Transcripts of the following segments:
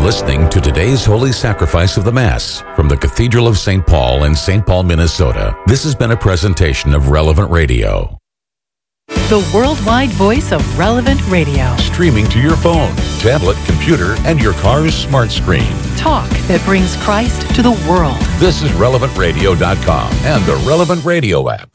listening to today's Holy Sacrifice of the Mass from the Cathedral of St. Paul in St. Paul, Minnesota. This has been a presentation of Relevant Radio. The worldwide voice of Relevant Radio. Streaming to your phone, tablet, computer, and your car's smart screen. Talk that brings Christ to the world. This is RelevantRadio.com and the Relevant Radio app.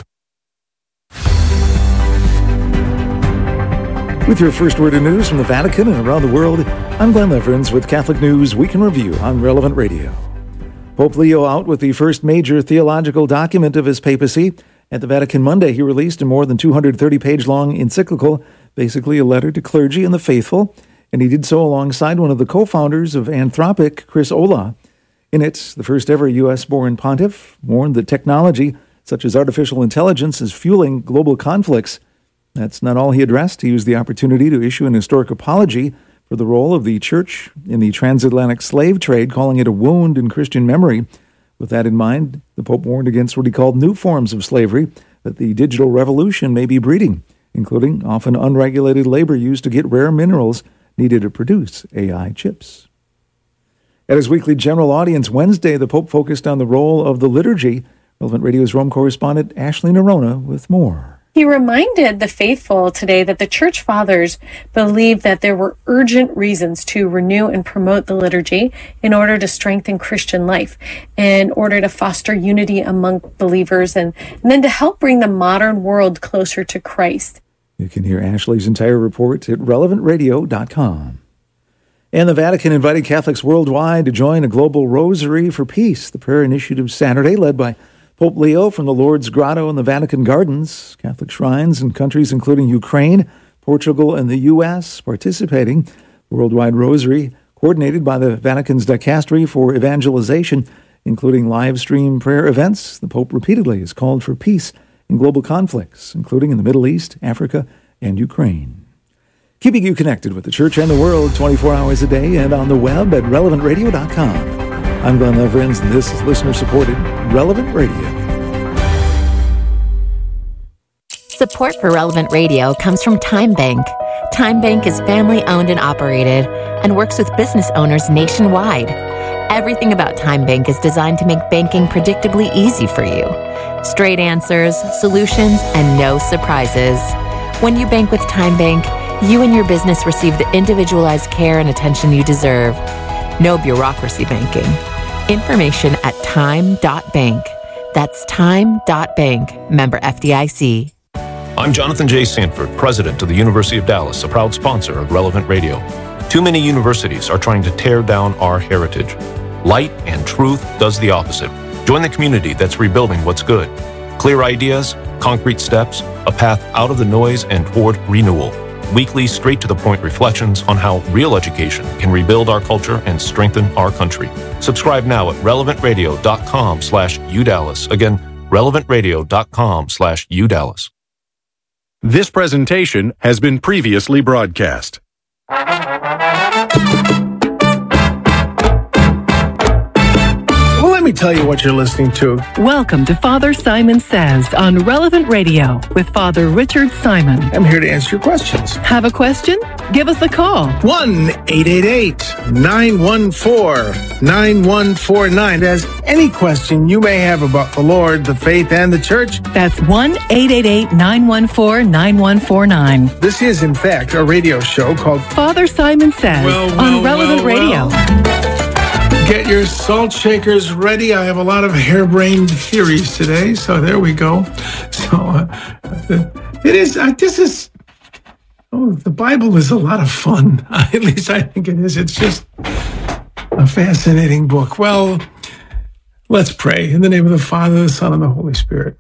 With your first word of news from the Vatican and around the world, I'm Glenn Leverins with Catholic News Week in Review on Relevant Radio. Pope Leo out with the first major theological document of his papacy. At the Vatican Monday, he released a more than 230-page-long encyclical, basically a letter to clergy and the faithful, and he did so alongside one of the co-founders of Anthropic, Chris Olah. In it, the first-ever U.S.-born pontiff warned that technology, such as artificial intelligence, is fueling global conflicts. That's not all he addressed. He used the opportunity to issue an historic apology for the role of the Church in the transatlantic slave trade, calling it a wound in Christian memory. With that in mind, the Pope warned against what he called new forms of slavery that the digital revolution may be breeding, including often unregulated labor used to get rare minerals needed to produce AI chips. At his weekly general audience Wednesday, the Pope focused on the role of the liturgy. Relevant Radio's Rome correspondent Ashley Nerona with more. He reminded the faithful today that the Church Fathers believed that there were urgent reasons to renew and promote the liturgy in order to strengthen Christian life, in order to foster unity among believers, and then to help bring the modern world closer to Christ. You can hear Ashley's entire report at relevantradio.com. And the Vatican invited Catholics worldwide to join a global rosary for peace. The prayer initiative Saturday, led by Pope Leo from the Lourdes Grotto and the Vatican Gardens, Catholic shrines in countries including Ukraine, Portugal, and the U.S. participating. The Worldwide Rosary, coordinated by the Vatican's Dicastery for Evangelization, including live stream prayer events. The Pope repeatedly has called for peace in global conflicts, including in the Middle East, Africa, and Ukraine. Keeping you connected with the Church and the world 24 hours a day and on the web at relevantradio.com. I'm Glenn Leverins, and this is listener-supported Relevant Radio. Support for Relevant Radio comes from Time Bank. Time Bank is family-owned and operated and works with business owners nationwide. Everything about Time Bank is designed to make banking predictably easy for you. Straight answers, solutions, and no surprises. When you bank with Time Bank, you and your business receive the individualized care and attention you deserve. No bureaucracy banking. Information at time.bank. That's time.bank. Member FDIC. I'm Jonathan J. Sanford, president of the University of Dallas, a proud sponsor of Relevant Radio. Too many universities are trying to tear down our heritage. Light and Truth does the opposite. Join the community that's rebuilding what's good. Clear ideas, concrete steps, a path out of the noise and toward renewal. Weekly, straight-to-the-point reflections on how real education can rebuild our culture and strengthen our country. Subscribe now at relevantradio.com/UDallas. Again, relevantradio.com/UDallas. This presentation has been previously broadcast. Let me tell you what you're listening to. Welcome to Father Simon Says on Relevant Radio with Father Richard Simon. I'm here to answer your questions. Have a question? Give us a call. 1-888-914-9149. As any question you may have about the Lord, the faith, and the Church. That's 1-888-914-9149. This is, in fact, a radio show called Father Simon Says on Relevant Radio. Get your salt shakers ready. I have a lot of harebrained theories today, so there we go. So the Bible is a lot of fun. At least I think it is. It's just a fascinating book. Well, let's pray. In the name of the Father, the Son, and the Holy Spirit.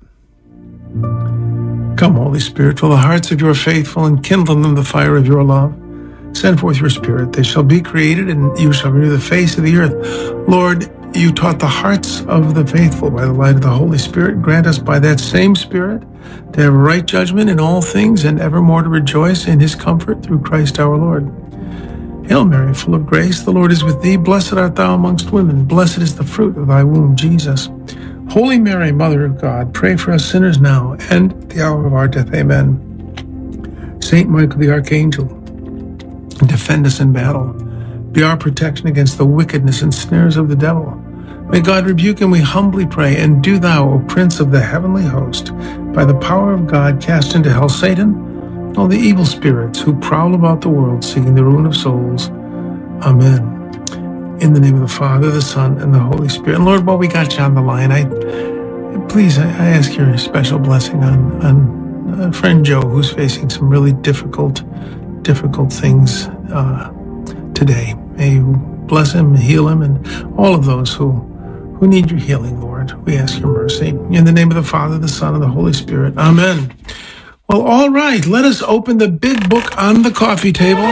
Come, Holy Spirit, fill the hearts of your faithful and kindle in them the fire of your love. Send forth your Spirit. They shall be created, and you shall renew the face of the earth. Lord, you taught the hearts of the faithful by the light of the Holy Spirit. Grant us by that same Spirit to have right judgment in all things and evermore to rejoice in his comfort through Christ our Lord. Hail Mary, full of grace, the Lord is with thee. Blessed art thou amongst women. Blessed is the fruit of thy womb, Jesus. Holy Mary, Mother of God, pray for us sinners now and at the hour of our death. Amen. Saint Michael the Archangel, defend us in battle. be our protection against the wickedness and snares of the devil. May God rebuke him, we humbly pray. And do thou, O Prince of the heavenly host, by the power of God, cast into hell Satan, all the evil spirits who prowl about the world, seeking the ruin of souls. Amen. In the name of the Father, the Son, and the Holy Spirit. And Lord, while we got you on the line, I ask your special blessing on friend Joe, who's facing some really difficult things today. May you bless him, heal him, and all of those who need your healing, Lord. We ask your mercy. In the name of the Father, the Son, and the Holy Spirit. Amen. Well, all right, let us open the big book on the coffee table.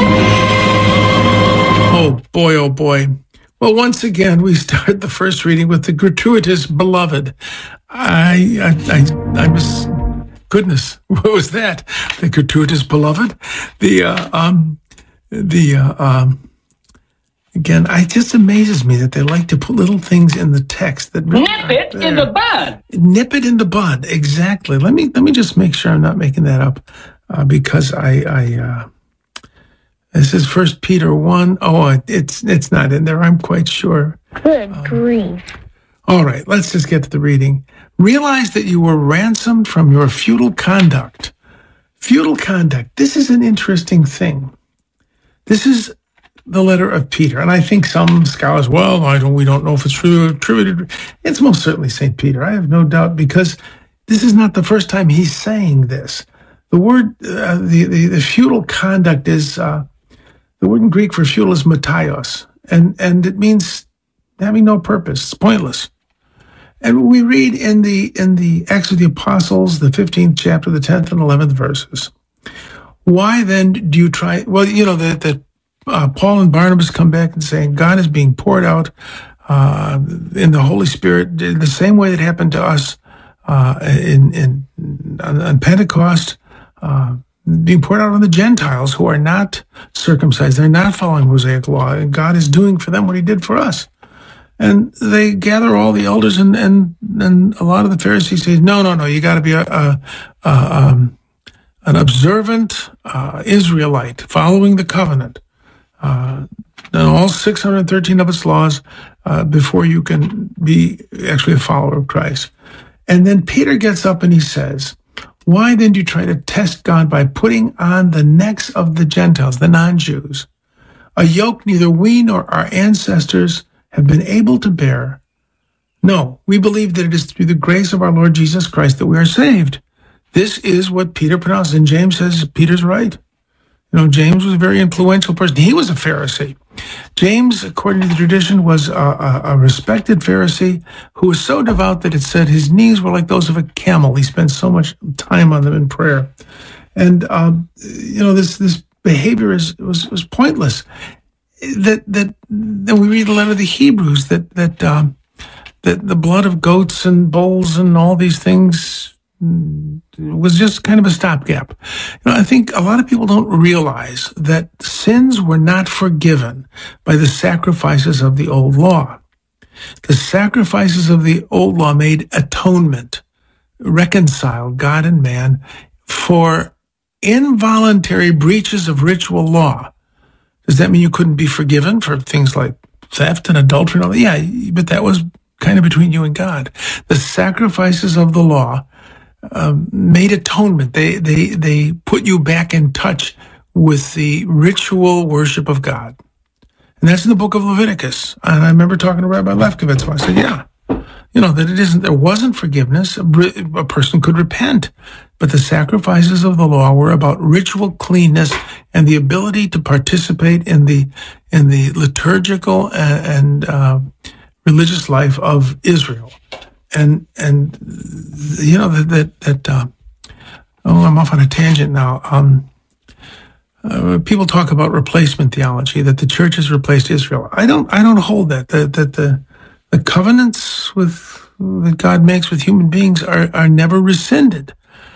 Oh boy. Well, once again, we start the first reading with the gratuitous beloved. I was, goodness, what was that? The gratuitous beloved? Again, it just amazes me that they like to put little things in the text that really nip it in the bud. Nip it in the bud, exactly. Let me just make sure I'm not making that up, because this is 1 Peter 1. Oh, it's not in there, I'm quite sure. Good grief. All right, let's just get to the reading. Realize that you were ransomed from your futile conduct. Futile conduct. This is an interesting thing. This is the letter of Peter, and I think some scholars, we don't know if it's true. It's most certainly St. Peter. I have no doubt, because this is not the first time he's saying this. The word, the futile conduct is, the word in Greek for futile is mataios, and it means having no purpose. It's pointless. And we read in the Acts of the Apostles, the 15th chapter, the 10th and 11th verses. Why then do you try? Well, that Paul and Barnabas come back and saying God is being poured out in the Holy Spirit in the same way that happened to us on Pentecost, being poured out on the Gentiles who are not circumcised. They're not following Mosaic law, and God is doing for them what he did for us. And they gather all the elders, and a lot of the Pharisees say, no, you got to be an observant Israelite, following the covenant, and all 613 of its laws before you can be actually a follower of Christ. And then Peter gets up and he says, why then do you try to test God by putting on the necks of the Gentiles, the non-Jews, a yoke neither we nor our ancestors have been able to bear? No, we believe that it is through the grace of our Lord Jesus Christ that we are saved. This is what Peter pronounced, and James says Peter's right. James was a very influential person. He was a Pharisee. James, according to the tradition, was a respected Pharisee who was so devout that it said his knees were like those of a camel. He spent so much time on them in prayer. And, this behavior was pointless. That we read the letter of the Hebrews that the blood of goats and bulls and all these things was just kind of a stopgap. I think a lot of people don't realize that sins were not forgiven by the sacrifices of the old law. The sacrifices of the old law made atonement, reconciled God and man for involuntary breaches of ritual law. Does that mean you couldn't be forgiven for things like theft and adultery and all that? Yeah, but that was kind of between you and God. The sacrifices of the law made atonement. They put you back in touch with the ritual worship of God. And that's in the book of Leviticus. And I remember talking to Rabbi Lefkowitz, and I said, that there wasn't forgiveness. A person could repent, but the sacrifices of the law were about ritual cleanness and the ability to participate in the liturgical and religious life of Israel. I'm off on a tangent now. People talk about replacement theology, that the church has replaced Israel. I don't hold that. That the covenants that God makes with human beings are never rescinded.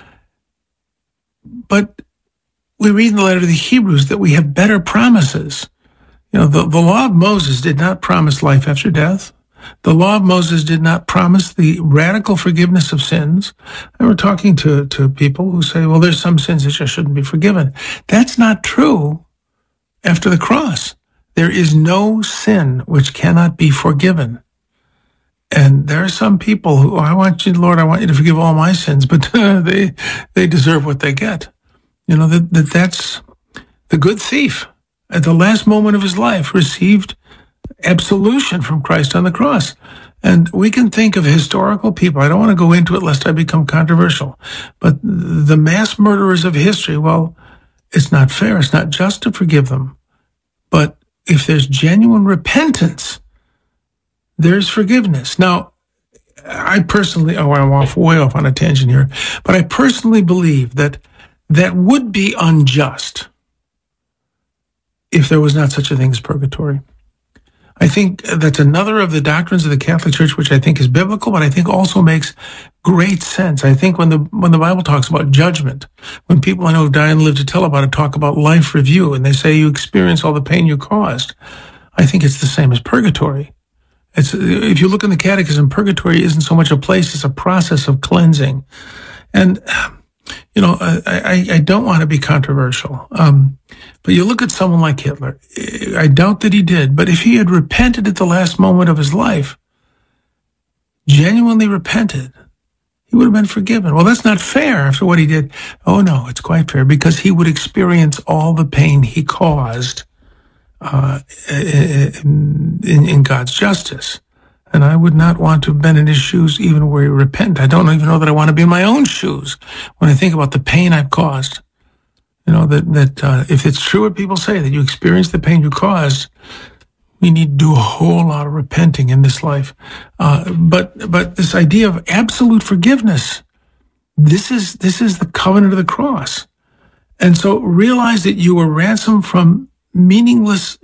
But we read in the letter to the Hebrews that we have better promises. The law of Moses did not promise life after death. The law of Moses did not promise the radical forgiveness of sins. And we're talking to people who say, well, there's some sins that just shouldn't be forgiven. That's not true after the cross. There is no sin which cannot be forgiven. And there are some people who, I want you, Lord, I want you to forgive all my sins, but they deserve what they get. You know, that's the good thief at the last moment of his life received absolution from Christ on the cross. And we can think of historical people. I don't want to go into it lest I become controversial, but the mass murderers of history, well, it's not fair. It's not just to forgive them. But if there's genuine repentance, there's forgiveness. Now, I personally, I'm way off on a tangent here, but I personally believe that would be unjust if there was not such a thing as purgatory. I think that's another of the doctrines of the Catholic Church, which I think is biblical, but I think also makes great sense. I think when the Bible talks about judgment, when people I know who die and live to tell about it talk about life review, and they say you experience all the pain you caused, I think it's the same as purgatory. If you look in the Catechism, purgatory isn't so much a place, it's a process of cleansing. And, you know, I don't want to be controversial. But you look at someone like Hitler, I doubt that he did, but if he had repented at the last moment of his life, genuinely repented, he would have been forgiven. Well, that's not fair after what he did. Oh no, it's quite fair, because he would experience all the pain he caused in God's justice. And I would not want to have been in his shoes even where he repented. I don't even know that I want to be in my own shoes when I think about the pain I've caused. You know, that if it's true what people say, that you experience the pain you caused, we need to do a whole lot of repenting in this life. But this idea of absolute forgiveness, this is the covenant of the cross. And so realize that you were ransomed from meaningless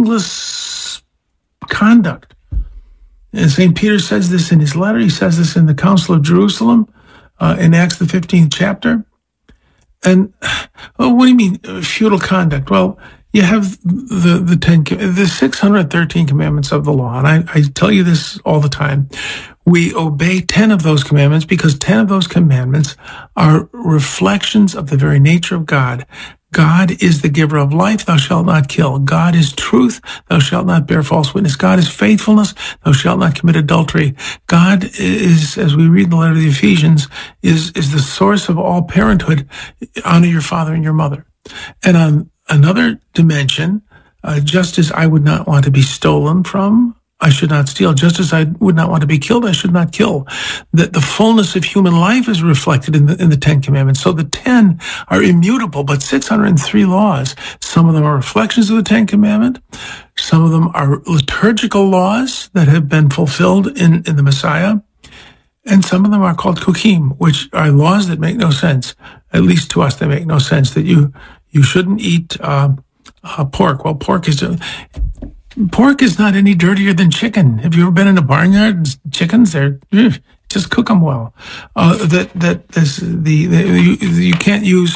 conduct. And St. Peter says this in his letter. He says this in the Council of Jerusalem in Acts the 15th chapter. And what do you mean futile conduct? Well, you have the 613 commandments of the law, and I tell you this all the time. We obey 10 of those commandments because 10 of those commandments are reflections of the very nature of God. God is the giver of life, thou shalt not kill. God is truth, thou shalt not bear false witness. God is faithfulness, thou shalt not commit adultery. God is, as we read in the letter to the Ephesians, is the source of all parenthood. Honor your father and your mother. And on another dimension, just as I would not want to be stolen from, I should not steal. Just as I would not want to be killed, I should not kill. The fullness of human life is reflected in the 10 commandments. So the 10 are immutable, but 603 laws. Some of them are reflections of the 10 commandment. Some of them are liturgical laws that have been fulfilled in the Messiah. And some of them are called chukim, which are laws that make no sense. At least to us, they make no sense. That you shouldn't eat pork. Well, pork is not any dirtier than chicken. Have you ever been in a barnyard? Chickens, just cook them well. You can't use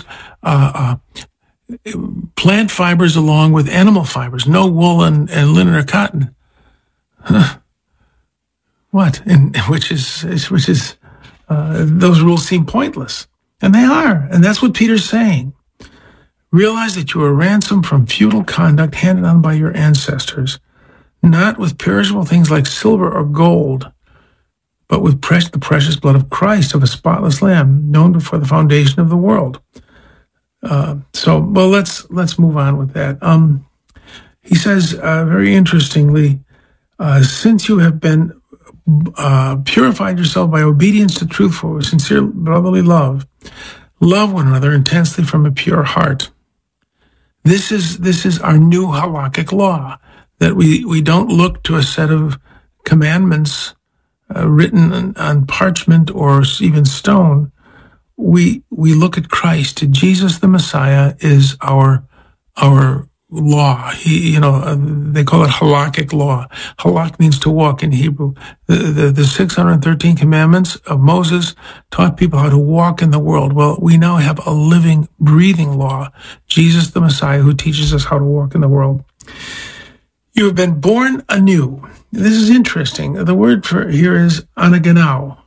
plant fibers along with animal fibers. No wool and linen or cotton. Huh. What? Which is those rules seem pointless, and they are. And that's what Peter's saying. Realize that you were ransomed from futile conduct handed on by your ancestors, not with perishable things like silver or gold, but with the precious blood of Christ, of a spotless lamb, known before the foundation of the world. Let's move on with that. He says, very interestingly, since you have been purified yourself by obedience to truth for sincere brotherly love one another intensely from a pure heart. This is our new halakhic law, that we don't look to a set of commandments written on parchment or even stone. We look at Christ. Jesus the Messiah is our law. They call it halakhic law. Halak means to walk in Hebrew. The 613 commandments of Moses taught people how to walk in the world. Well, we now have a living, breathing law. Jesus the Messiah, who teaches us how to walk in the world. You have been born anew. This is interesting. The word for here is anaganao.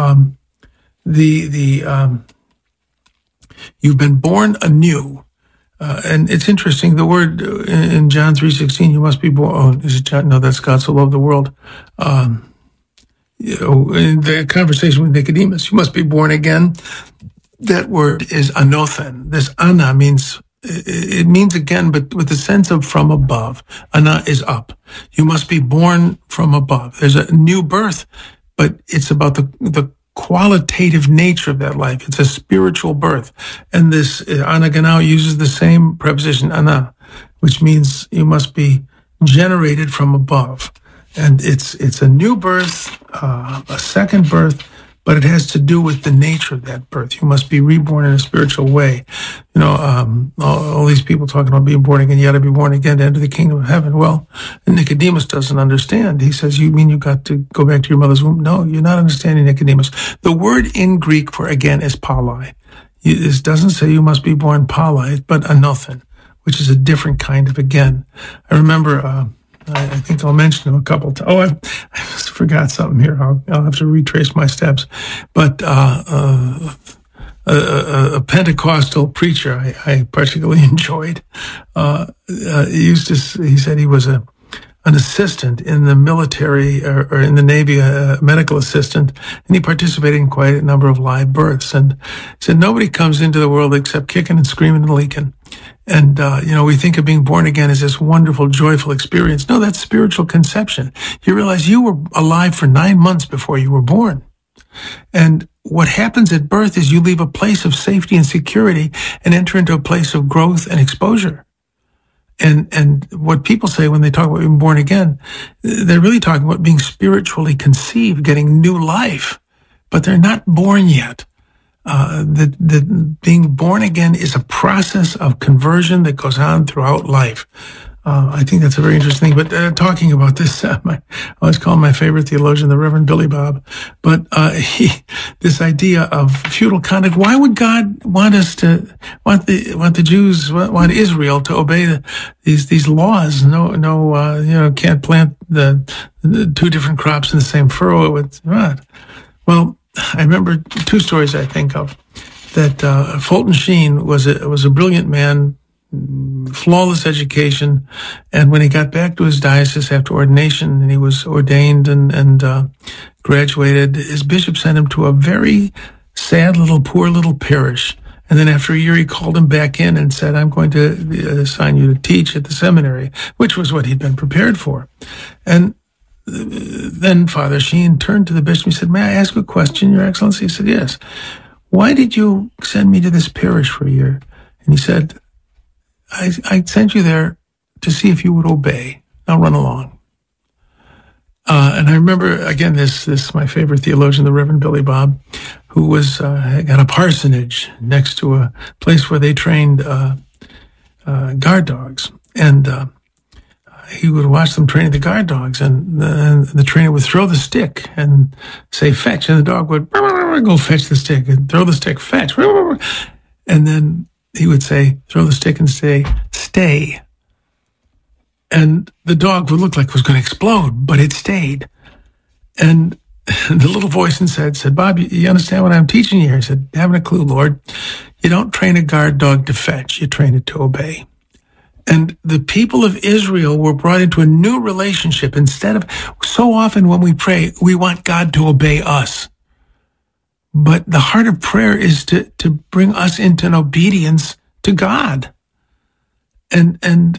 You've been born anew. And it's interesting, the word in John 3:16, you must be born. Oh, is it John? No, that's God so loved the world. In the conversation with Nicodemus, you must be born again. That word is anothen. This ana means, it means again, but with the sense of from above. Ana is up. You must be born from above. There's a new birth, but it's about the qualitative nature of that life. It's a spiritual birth. And this anaganao uses the same preposition ana, which means you must be generated from above. And it's a new birth, a second birth, but it has to do with the nature of that birth. You must be reborn in a spiritual way. You know, all these people talking about being born again, you got to be born again to enter the kingdom of heaven. Well, Nicodemus doesn't understand. He says, you mean you got to go back to your mother's womb? No, you're not understanding, Nicodemus. The word in Greek for again is palai. It doesn't say you must be born palai, but anothen, which is a different kind of again. I remember, I think I'll mention him a couple times. Oh, I just forgot something here. I'll have to retrace my steps. But a Pentecostal preacher I particularly enjoyed he said he was an assistant in the military or in the Navy, a medical assistant, and he participated in quite a number of live births. And he said nobody comes into the world except kicking and screaming and leaking. And, we think of being born again as this wonderful, joyful experience. No, that's spiritual conception. You realize you were alive for 9 months before you were born. And what happens at birth is you leave a place of safety and security and enter into a place of growth and exposure. And what people say when they talk about being born again, they're really talking about being spiritually conceived, getting new life, but they're not born yet. That being born again is a process of conversion that goes on throughout life. I think that's a very interesting thing. But talking about this, I always call him my favorite theologian, the Reverend Billy Bob. But this idea of feudal conduct. Why would God want the Jews, want Israel to obey these laws? No, can't plant the two different crops in the same furrow. Well, I remember two stories I think of. That Fulton Sheen was a brilliant man, flawless education, and when he got back to his diocese after ordination, and he was ordained and graduated, his bishop sent him to a very sad poor little parish. And then after a year, he called him back in and said, "I'm going to assign you to teach at the seminary," which was what he'd been prepared for. And then Father Sheen turned to the bishop and said, "May I ask a question, Your Excellency?" He said, "Yes." "Why did you send me to this parish for a year?" And he said, I sent you there to see if you would obey. Now run along. And I remember, again, this my favorite theologian, the Reverend Billy Bob, who was got a parsonage next to a place where they trained guard dogs. And he would watch them training the guard dogs, and the trainer would throw the stick and say, "Fetch," and the dog would go fetch the stick and throw the stick, fetch. And then he would say, throw the stick and say, "Stay." And the dog would look like it was going to explode, but it stayed. And the little voice inside said, "Bob, you understand what I'm teaching you here?" He said, "Haven't a clue, Lord. You don't train a guard dog to fetch, you train it to obey." And the people of Israel were brought into a new relationship. Instead of, so often when we pray, we want God to obey us. But the heart of prayer is to bring us into an obedience to God. And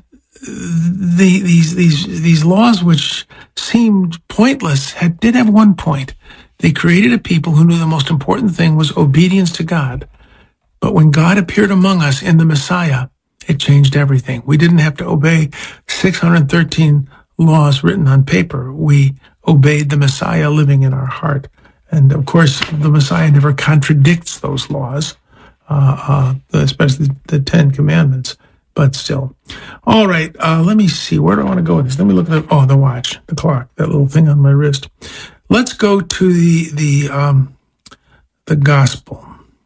these laws, which seemed pointless, did have one point. They created a people who knew the most important thing was obedience to God. But when God appeared among us in the Messiah, it changed everything. We didn't have to obey 613 laws written on paper. We obeyed the Messiah living in our heart. And of course, the Messiah never contradicts those laws, especially the 10 Commandments, but still. All right, let me see. Where do I want to go with this? Let me look at the watch, the clock, that little thing on my wrist. Let's go to the gospel.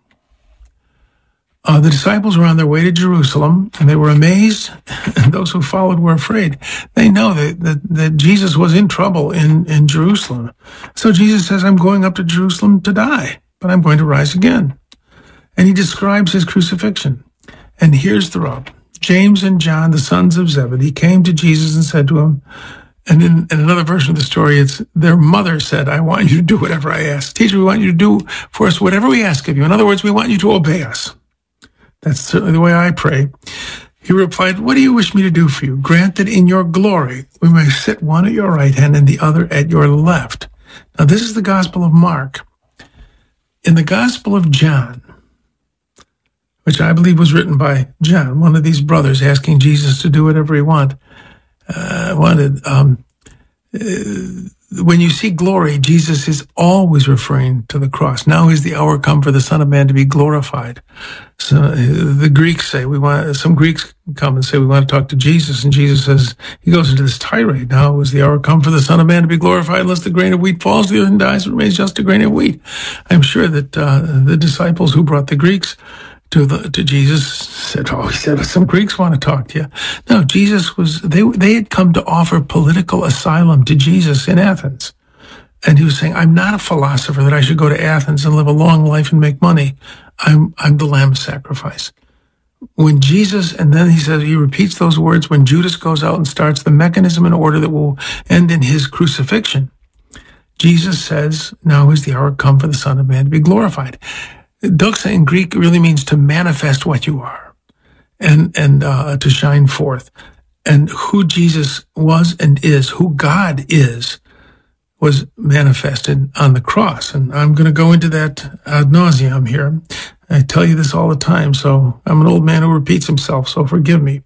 The disciples were on their way to Jerusalem, and they were amazed, and those who followed were afraid. They know that Jesus was in trouble in Jerusalem. So Jesus says, "I'm going up to Jerusalem to die, but I'm going to rise again." And he describes his crucifixion. And here's the rub. James and John, the sons of Zebedee, came to Jesus and said to him, and in another version of the story, it's their mother said, I want you to do whatever I ask. Teacher, we want you to do for us whatever we ask of you. In other words, we want you to obey us. That's certainly the way I pray. He replied, what do you wish me to do for you? Grant that in your glory we may sit one at your right hand and the other at your left. Now, this is the Gospel of Mark. In the Gospel of John, which I believe was written by John, one of these brothers asking Jesus to do whatever he wanted. When you see glory, Jesus is always referring to the cross. Now is the hour come for the Son of Man to be glorified. So the Greeks say some Greeks come and say, we want to talk to Jesus. And Jesus says, he goes into this tirade. Now is the hour come for the Son of Man to be glorified, unless the grain of wheat falls to the earth and dies, it remains just a grain of wheat. I'm sure that the disciples who brought the Greeks to Jesus said, he said, some Greeks want to talk to you. No, Jesus they had come to offer political asylum to Jesus in Athens. And he was saying, I'm not a philosopher that I should go to Athens and live a long life and make money. I'm the Lamb of sacrifice. When Jesus, and then he repeats those words when Judas goes out and starts the mechanism in order that will end in his crucifixion. Jesus says, now is the hour come for the Son of Man to be glorified. Doxa in Greek really means to manifest what you are and to shine forth. And who Jesus was and is, who God is, was manifested on the cross. And I'm going to go into that ad nauseum here. I tell you this all the time, so I'm an old man who repeats himself, so forgive me.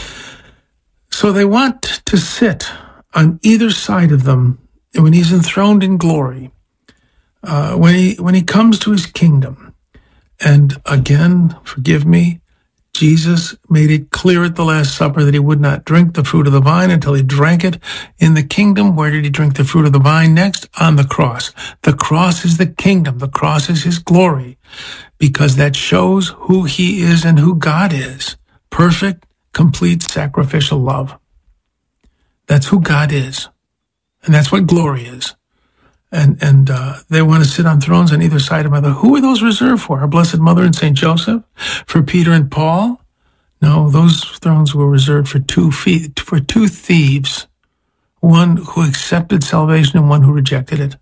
So they want to sit on either side of them when he's enthroned in glory, when he comes to his kingdom. And again, forgive me, Jesus made it clear at the Last Supper that he would not drink the fruit of the vine until he drank it in the kingdom. Where did he drink the fruit of the vine next? On the cross. The cross is the kingdom. The cross is his glory, because that shows who he is and who God is. Perfect, complete, sacrificial love. That's who God is. And that's what glory is. And they want to sit on thrones on either side of mother. Who are those reserved for? Our Blessed Mother and St. Joseph? For Peter and Paul? No, those thrones were reserved for two thieves. One who accepted salvation and one who rejected it.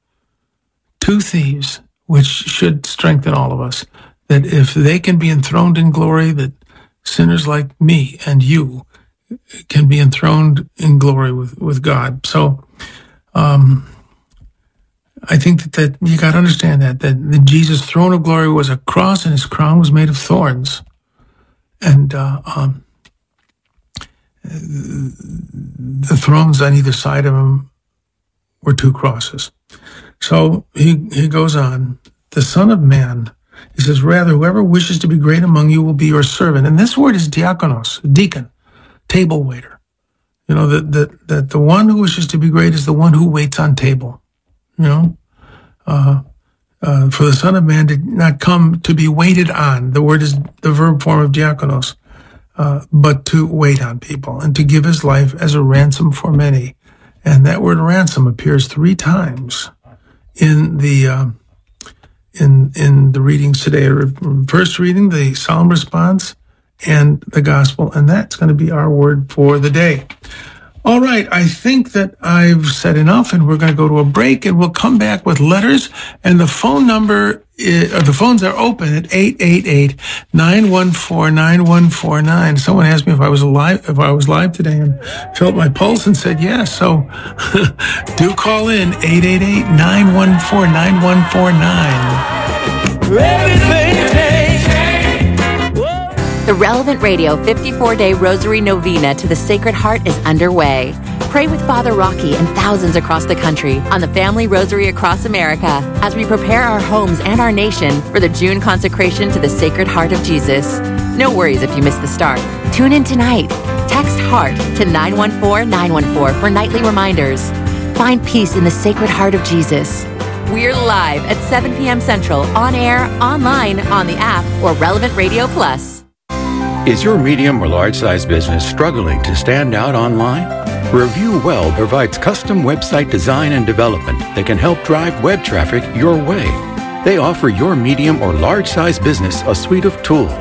Two thieves, which should strengthen all of us. That if they can be enthroned in glory, that sinners like me and you can be enthroned in glory with God. So, I think that you got to understand that Jesus' throne of glory was a cross and his crown was made of thorns. And the thrones on either side of him were two crosses. So he goes on, the Son of Man, he says, rather, whoever wishes to be great among you will be your servant. And this word is diakonos, deacon, table waiter. You know, that the one who wishes to be great is the one who waits on table. You know, for the Son of Man did not come to be waited on. The word is the verb form of diakonos, but to wait on people and to give his life as a ransom for many. And that word ransom appears 3 times in the readings today. First reading, the solemn response, and the gospel, and that's going to be our word for the day. All right, I think that I've said enough, and we're going to go to a break, and we'll come back with letters. And the phone number, the phones are open at 888-914-9149. Someone asked me if I was live today, and felt my pulse and said yes. So do call in 888-914-9149. The Relevant Radio 54-Day Rosary Novena to the Sacred Heart is underway. Pray with Father Rocky and thousands across the country on the Family Rosary across America as we prepare our homes and our nation for the June consecration to the Sacred Heart of Jesus. No worries if you miss the start. Tune in tonight. Text HEART to 914-914 for nightly reminders. Find peace in the Sacred Heart of Jesus. We're live at 7 p.m. Central, on air, online, on the app, or Relevant Radio Plus. Is your medium or large-size business struggling to stand out online? Review Well provides custom website design and development that can help drive web traffic your way. They offer your medium or large-size business a suite of tools.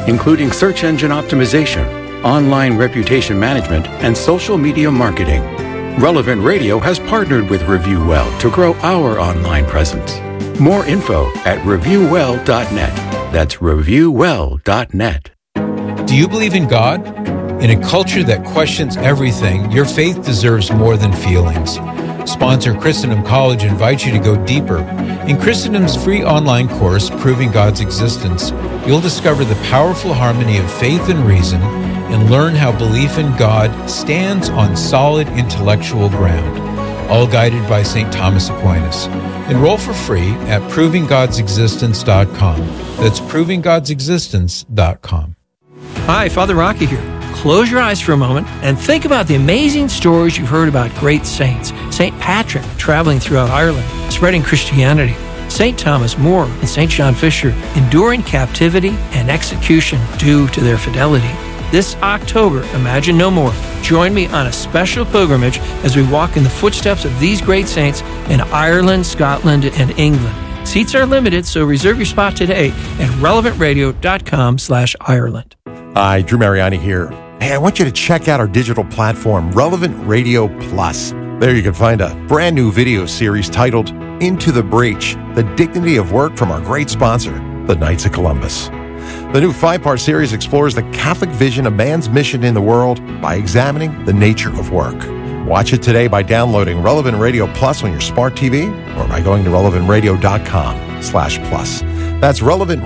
including search engine optimization, online reputation management, and social media marketing. Relevant Radio has partnered with ReviewWell to grow our online presence. More info at reviewwell.net. That's reviewwell.net. Do you believe in God? In a culture that questions everything, your faith deserves more than feelings. Sponsor Christendom College invites you to go deeper. In Christendom's free online course, Proving God's Existence, you'll discover the powerful harmony of faith and reason and learn how belief in God stands on solid intellectual ground, all guided by St. Thomas Aquinas. Enroll for free at provinggodsexistence.com. That's provinggodsexistence.com. Hi, Father Rocky here. Close your eyes for a moment and think about the amazing stories you've heard about great saints. St. Patrick traveling throughout Ireland, spreading Christianity. St. Thomas More and St. John Fisher enduring captivity and execution due to their fidelity. This October, Imagine No More. Join me on a special pilgrimage as we walk in the footsteps of these great saints in Ireland, Scotland, and England. Seats are limited, so reserve your spot today at relevantradio.com/Ireland. Hi, Drew Mariani here. Hey, I want you to check out our digital platform, Relevant Radio Plus. There you can find a brand new video series titled Into the Breach, The Dignity of Work from our great sponsor, the Knights of Columbus. The new 5-part series explores the Catholic vision of man's mission in the world by examining the nature of work. Watch it today by downloading Relevant Radio Plus on your smart TV or by going to relevantradio.com/plus. That's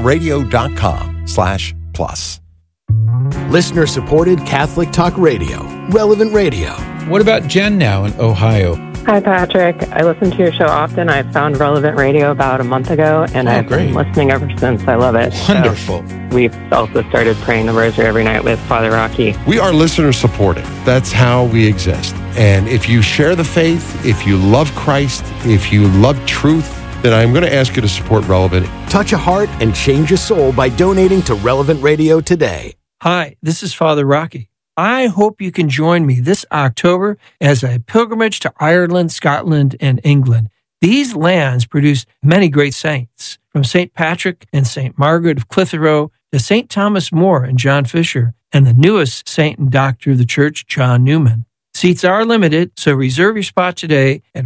relevantradio.com/plus. Listener-supported Catholic Talk Radio, Relevant Radio. What about Jen now in Ohio? Hi, Patrick. I listen to your show often. I found Relevant Radio about a month ago, and I've been listening ever since. I love it. Wonderful. So we've also started praying the rosary every night with Father Rocky. We are listener-supported. That's how we exist. And if you share the faith, if you love Christ, if you love truth, then I'm going to ask you to support Relevant. Touch a heart and change a soul by donating to Relevant Radio today. Hi, this is Father Rocky. I hope you can join me this October as I pilgrimage to Ireland, Scotland, and England. These lands produced many great saints, from St. Patrick and St. Margaret of Clitheroe to St. Thomas More and John Fisher, and the newest saint and doctor of the church, John Newman. Seats are limited, so reserve your spot today at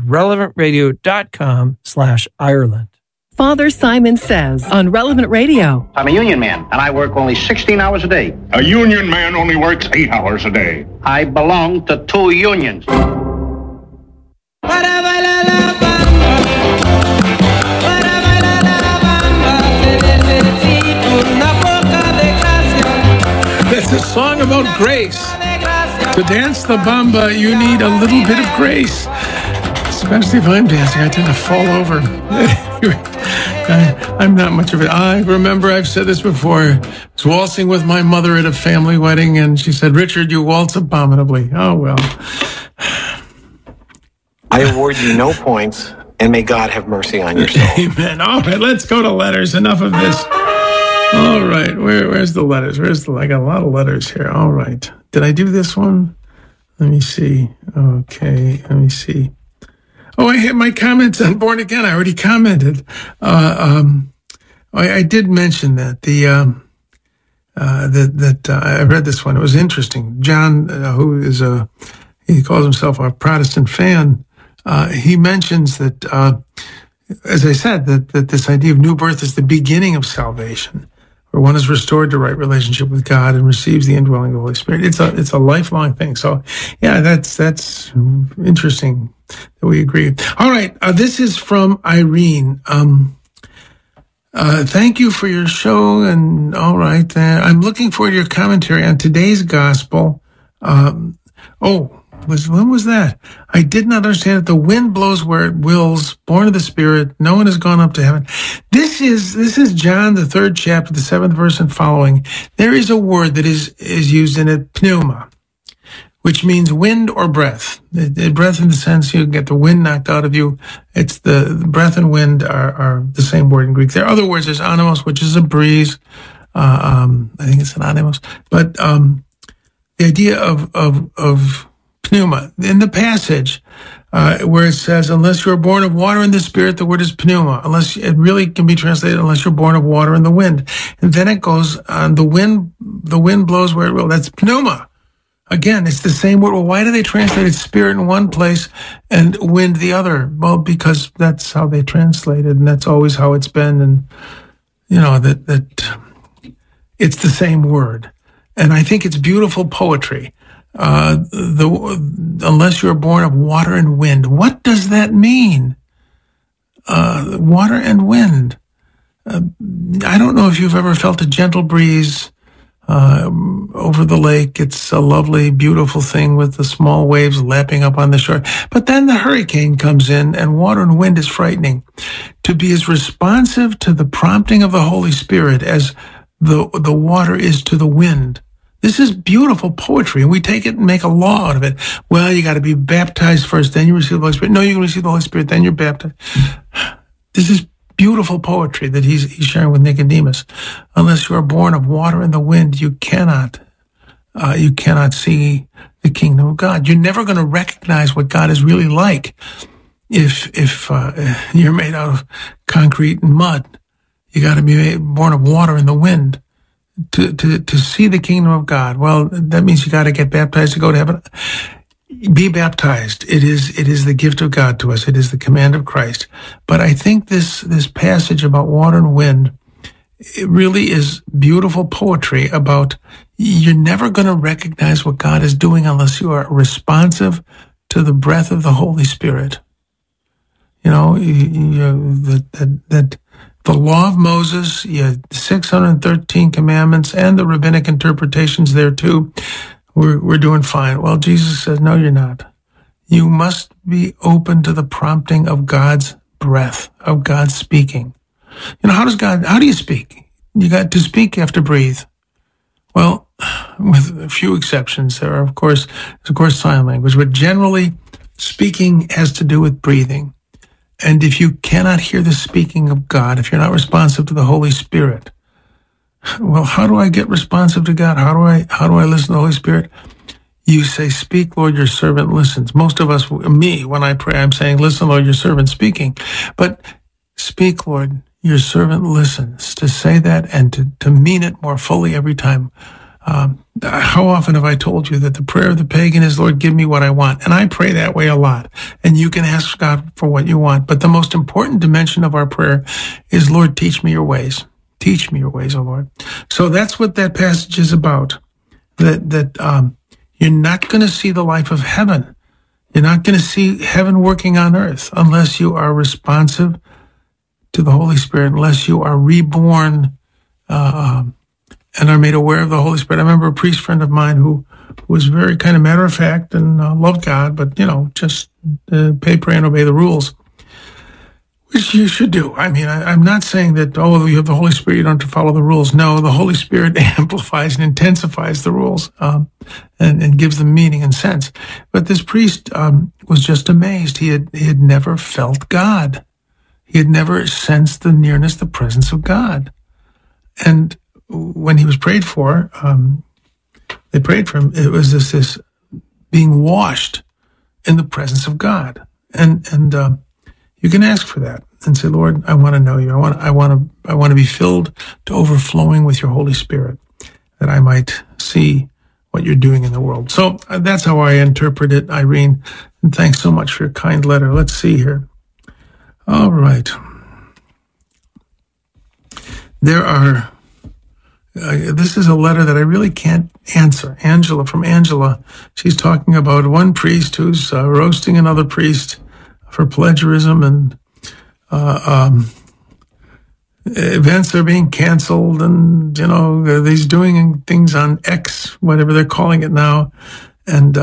relevantradio.com/Ireland. Father Simon Says on Relevant Radio. I'm a union man, and I work only 16 hours a day. A union man only works 8 hours a day. I belong to 2 unions. It's a song about grace. To dance the bamba, you need a little bit of grace. Especially if I'm dancing, I tend to fall over. I'm not much of it. I remember I've said this before. I was waltzing with my mother at a family wedding, and she said, "Richard, you waltz abominably." Oh, well. I award you no points, and may God have mercy on your soul. Amen. All right, let's go to letters. Enough of this. All right, where's the letters? I got a lot of letters here. All right. Did I do this one? Let me see. Okay, let me see. Oh, I had my comments on Born Again. I already commented. I did mention that I read this one. It was interesting. John, who is he calls himself a Protestant fan. He mentions that, as I said, that this idea of new birth is the beginning of salvation, where one is restored to right relationship with God and receives the indwelling of the Holy Spirit. It's a lifelong thing. So, yeah, that's interesting that we agree. All right, this is from Irene. Thank you for your show, and all right, I'm looking forward to your commentary on today's gospel. When was that? I did not understand it. The wind blows where it wills, born of the Spirit. No one has gone up to heaven. This is John, the 3rd chapter, the 7th verse and following. There is a word that is used in it, pneuma, which means wind or breath. Breath in the sense you get the wind knocked out of you. It's the breath and wind are the same word in Greek. There are other words. There's animos, which is a breeze. I think it's an animos. But the idea of pneuma in the passage, where it says, unless you're born of water and the Spirit, the word is pneuma. Unless it really can be translated, unless you're born of water and the wind. And then it goes on, the wind blows where it will. That's pneuma. Again, it's the same word. Well, why do they translate it spirit in one place and wind the other? Well, because that's how they translate it, and that's always how it's been. And, that it's the same word. And I think it's beautiful poetry. Unless you're born of water and wind. What does that mean? Water and wind. I don't know if you've ever felt a gentle breeze over the lake. It's a lovely, beautiful thing with the small waves lapping up on the shore. But then the hurricane comes in, and water and wind is frightening. To be as responsive to the prompting of the Holy Spirit as the water is to the wind. This is beautiful poetry, and we take it and make a law out of it. Well, you got to be baptized first, then you receive the Holy Spirit. No, you can receive the Holy Spirit, then you're baptized. This is beautiful poetry that he's sharing with Nicodemus. Unless you are born of water and the wind, you cannot see the kingdom of God. You're never going to recognize what God is really like if you're made out of concrete and mud. You got to be born of water and the wind to see the kingdom of God. Well, that means you got to get baptized to go to heaven. Be baptized. It is the gift of God to us. It is the command of Christ. But I think this passage about water and wind, it really is beautiful poetry about you're never going to recognize what God is doing unless you are responsive to the breath of the Holy Spirit. The law of Moses, 613 commandments, and the rabbinic interpretations there too. We're doing fine. Well, Jesus says, no, you're not. You must be open to the prompting of God's breath, of God's speaking. How do you speak? You got to speak, you have to breathe. Well, with a few exceptions, there are, of course, sign language, but generally speaking has to do with breathing. And if you cannot hear the speaking of God, if you're not responsive to the Holy Spirit, well, how do I get responsive to God? How do I listen to the Holy Spirit? You say, speak, Lord, your servant listens. Most of us, me, when I pray, I'm saying, listen, Lord, your servant speaking. But speak, Lord, your servant listens. To say that and to mean it more fully every time. How often have I told you that the prayer of the pagan is, Lord, give me what I want? And I pray that way a lot. And you can ask God for what you want. But the most important dimension of our prayer is, Lord, teach me your ways. Teach me your ways, O Lord. So that's what that passage is about. That you're not going to see the life of heaven. You're not going to see heaven working on earth unless you are responsive to the Holy Spirit, unless you are reborn and are made aware of the Holy Spirit. I remember a priest friend of mine who was very kind of matter of fact and loved God, but, just pay, pray, and obey the rules. Which you should do. I mean, I'm not saying that, you have the Holy Spirit, you don't have to follow the rules. No, the Holy Spirit amplifies and intensifies the rules and gives them meaning and sense. But this priest was just amazed. He had never felt God. He had never sensed the nearness, the presence of God. And when he was prayed for, they prayed for him. It was this being washed in the presence of God. And you can ask for that and say, Lord, I want to know you. I want to be filled to overflowing with your Holy Spirit, that I might see what you're doing in the world. So that's how I interpret it, Irene. And thanks so much for your kind letter. Let's see here. All right. This is a letter that I really can't answer. From Angela. She's talking about one priest who's roasting another priest for plagiarism, and events are being canceled, and he's doing things on X, whatever they're calling it now, and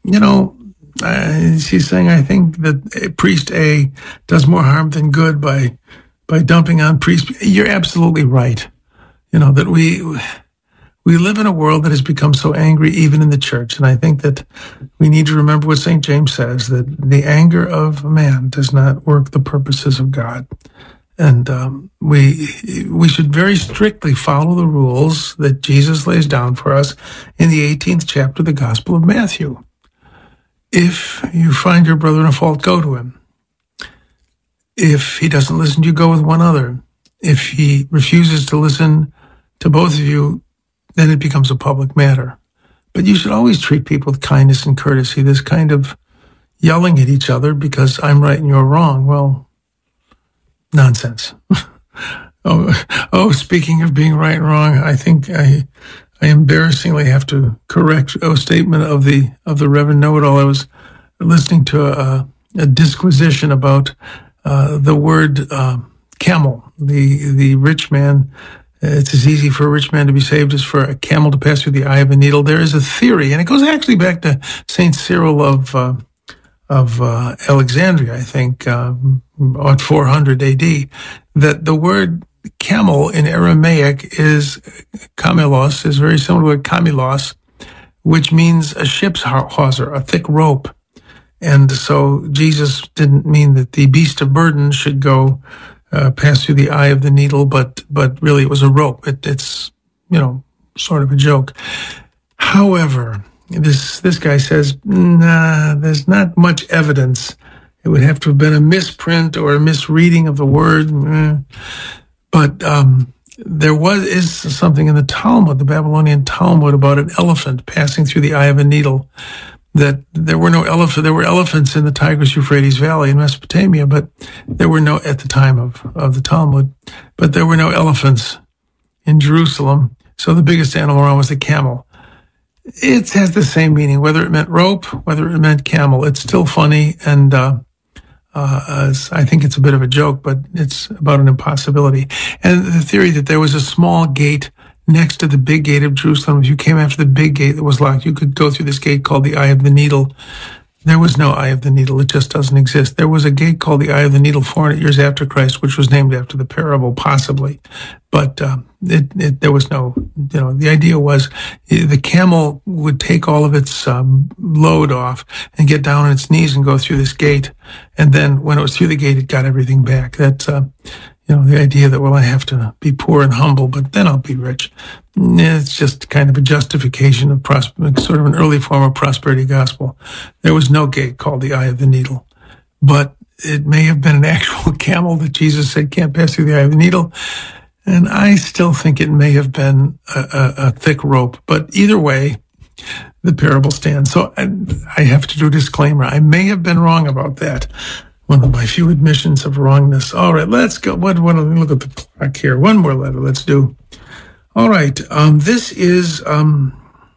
she's saying, I think that priest A does more harm than good by dumping on priest B. You're absolutely right. That we live in a world that has become so angry, even in the church. And I think that we need to remember what St. James says, that the anger of man does not work the purposes of God. And we should very strictly follow the rules that Jesus lays down for us in the 18th chapter of the Gospel of Matthew. If you find your brother in a fault, go to him. If he doesn't listen to you, go with one other. If he refuses to listen to both of you, then it becomes a public matter. But you should always treat people with kindness and courtesy. This kind of yelling at each other because I'm right and you're wrong, well, nonsense. Speaking of being right and wrong, I think I embarrassingly have to correct a statement of the Reverend Know-It-All. I was listening to a disquisition about the word camel. The rich man, it's as easy for a rich man to be saved as for a camel to pass through the eye of a needle. There is a theory, and it goes actually back to Saint Cyril of Alexandria, I think, at 400 AD, that the word camel in Aramaic is kamelos, is very similar to kamilos, which means a ship's hawser, a thick rope. And so Jesus didn't mean that the beast of burden should go pass through the eye of the needle, but really it was a rope. It's sort of a joke. However, this guy says, nah, there's not much evidence. It would have to have been a misprint or a misreading of the word. But there is something in the Talmud, the Babylonian Talmud, about an elephant passing through the eye of a needle. That there were no elephants. There were elephants in the Tigris-Euphrates Valley in Mesopotamia, but there were no, at the time of the Talmud, but there were no elephants in Jerusalem. So the biggest animal around was a camel. It has the same meaning, whether it meant rope, whether it meant camel. It's still funny, and I think it's a bit of a joke, but it's about an impossibility. And the theory that there was a small gate next to the big gate of Jerusalem. If you came after the big gate that was locked, you could go through this gate called the Eye of the Needle. There was no Eye of the Needle. It just doesn't exist. There was a gate called the Eye of the Needle 400 years after Christ, which was named after the parable, possibly. But there was no, the idea was the camel would take all of its load off and get down on its knees and go through this gate. And then when it was through the gate, it got everything back. That's, the idea that, well, I have to be poor and humble, but then I'll be rich. It's just kind of a justification of sort of an early form of prosperity gospel. There was no gate called the Eye of the Needle, but it may have been an actual camel that Jesus said can't pass through the eye of the needle. And I still think it may have been a thick rope, but either way, the parable stands. So I have to do a disclaimer. I may have been wrong about that. One of my few admissions of wrongness. All right, let's go. Let me look at the clock here. One more letter. Let's do. All right. This is how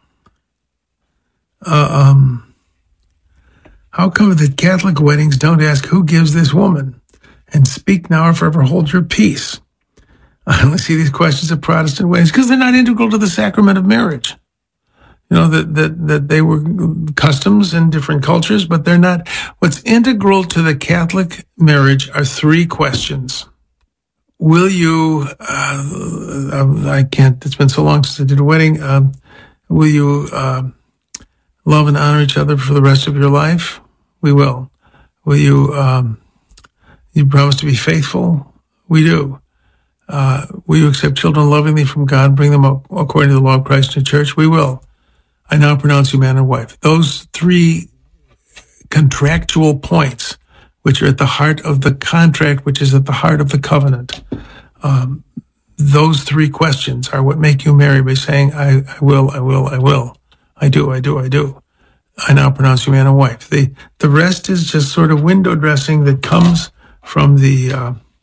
come that Catholic weddings don't ask who gives this woman, and speak now or forever hold your peace? I only see these questions at Protestant weddings because they're not integral to the sacrament of marriage. That they were customs in different cultures, but they're not. What's integral to the Catholic marriage are three questions. Will you, I can't, it's been so long since I did a wedding. Will you love and honor each other for the rest of your life? We will. Will you, you promise to be faithful? We do. Will you accept children lovingly from God, bring them up according to the law of Christ in the church? We will. I now pronounce you man and wife. Those three contractual points, which are at the heart of the contract, which is at the heart of the covenant. Those three questions are what make you marry by saying, I will. I do. I now pronounce you man and wife. The rest is just sort of window dressing that comes from the